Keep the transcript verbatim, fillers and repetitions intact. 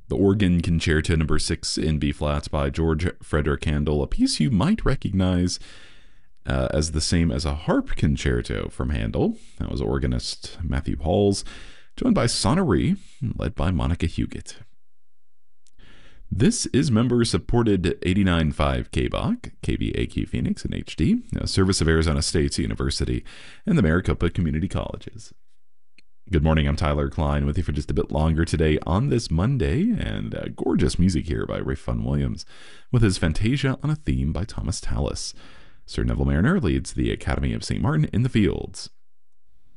The Organ Concerto Number six in B-flat by George Frederick Handel, a piece you might recognize uh, as the same as a harp concerto from Handel. That was organist Matthew Halls, joined by Sonnery, led by Monica Huguet. This is member-supported eighty-nine point five K B O C, K B A Q Phoenix in H D, a service of Arizona State University and the Maricopa Community Colleges. Good morning, I'm Tyler Klein with you for just a bit longer today on this Monday, and uh, gorgeous music here by Rafe Vaughan Williams with his Fantasia on a Theme by Thomas Tallis. Sir Neville Mariner leads the Academy of Saint Martin in the Fields.